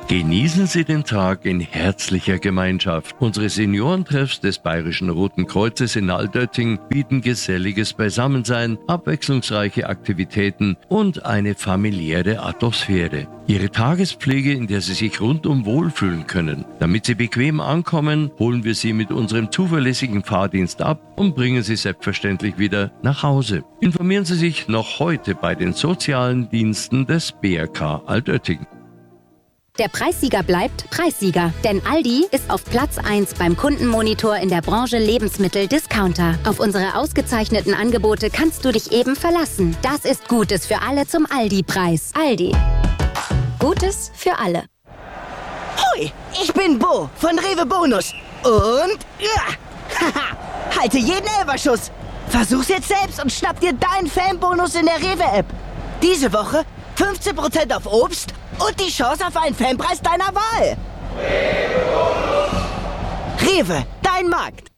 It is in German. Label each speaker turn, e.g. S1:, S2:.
S1: Genießen Sie den Tag in herzlicher Gemeinschaft. Unsere Seniorentreffs des Bayerischen Roten Kreuzes in Altötting bieten geselliges Beisammensein, abwechslungsreiche Aktivitäten und eine familiäre Atmosphäre. Ihre Tagespflege, in der Sie sich rundum wohlfühlen können. Damit Sie bequem ankommen, holen wir Sie mit unserem zuverlässigen Fahrdienst ab und bringen Sie selbstverständlich wieder nach Hause. Informieren Sie sich noch heute bei den sozialen Diensten des BRK Altötting.
S2: Der Preissieger bleibt Preissieger, denn Aldi ist auf Platz 1 beim Kundenmonitor in der Branche Lebensmittel-Discounter. Auf unsere ausgezeichneten Angebote kannst du dich eben verlassen. Das ist Gutes für alle zum Aldi-Preis. Aldi. Gutes für alle.
S3: Hoi, ich bin Bo von Rewe Bonus. Und halte jeden Elferschuss. Versuch's jetzt selbst und schnapp dir deinen Fanbonus in der Rewe-App. Diese Woche 15% auf Obst und die Chance auf einen Fanpreis deiner Wahl. Rewe, dein Markt.